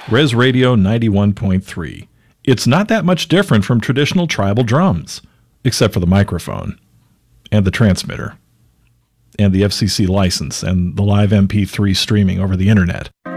Res Radio 91.3. It's not that much different from traditional tribal drums, except for the microphone, and the transmitter, and the FCC license, and the live MP3 streaming over the internet.